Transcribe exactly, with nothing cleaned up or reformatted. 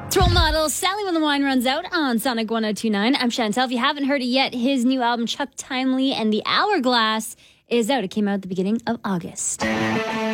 It's role model Sally When the Wine Runs Out on Sonic one oh two point nine. I'm Chantel. If you haven't heard it yet, his new album, Chuck Timely and the Hourglass, is out. It came out at the beginning of August.